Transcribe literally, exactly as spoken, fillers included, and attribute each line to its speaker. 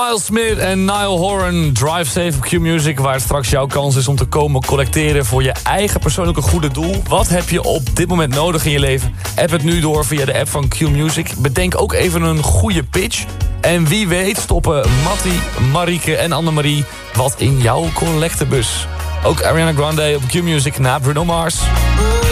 Speaker 1: Miles Smith en Niall Horan, Drive Safe op Q-Music... waar straks jouw kans is om te komen collecteren voor je eigen persoonlijke goede doel. Wat heb je op dit moment nodig in je leven? App het nu door via de app van Q-Music. Bedenk ook even een goede pitch. En wie weet stoppen Mattie, Marieke en Annemarie wat in jouw collectebus. Ook Ariana Grande op Q-Music na Bruno Mars.